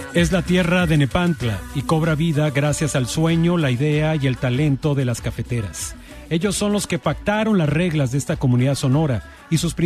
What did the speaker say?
Es la tierra de Nepantla y cobra vida gracias al sueño, la idea y el talento de las cafeteras. Ellos son los que pactaron las reglas de esta comunidad sonora y sus